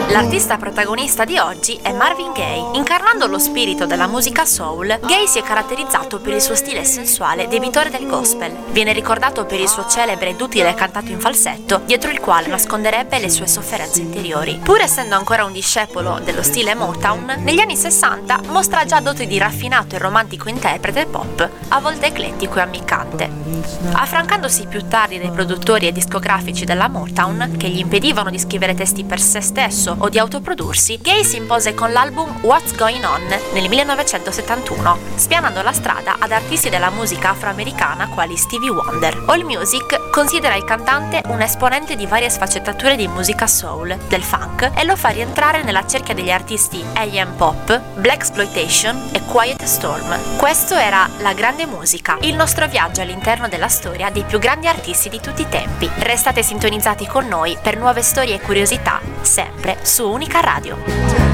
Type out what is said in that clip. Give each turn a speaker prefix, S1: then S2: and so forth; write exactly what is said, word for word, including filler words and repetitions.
S1: L'artista protagonista di oggi è Marvin Gaye. Incarnando lo spirito della musica soul, Gaye si è caratterizzato per il suo stile sensuale debitore del gospel. Viene ricordato per il suo celebre ed utile cantato in falsetto, dietro il quale nasconderebbe le sue sofferenze interiori. Pur essendo ancora un discepolo dello stile Motown, negli anni sessanta mostra già doti di raffinato e romantico interprete pop, a volte eclettico e ammiccante. Affrancandosi più tardi dai produttori e discografici della Motown, che gli impedivano di scrivere testi per se stesso o di autoprodursi, Gaye si impose con l'album What's Going On nel millenovecentosettantuno, spianando la strada ad artisti della musica afroamericana quali Stevie Wonder. AllMusic considera il cantante un esponente di varie sfaccettature di musica soul, del funk, e lo fa rientrare nella cerchia degli artisti A M Pop, Blaxploitation e Quiet Storm. Questo era La Grande Musica, il nostro viaggio all'interno della storia dei più grandi artisti di tutti i tempi. Restate sintonizzati con noi per nuove storie e curiosità, sempre su Unica Radio.